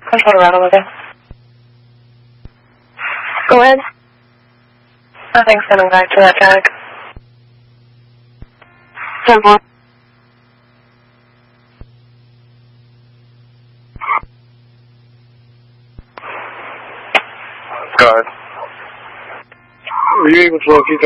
Control to Ronald, okay? Go ahead. Nothing's coming back to that tag. 10-4. Go ahead. Were you able to locate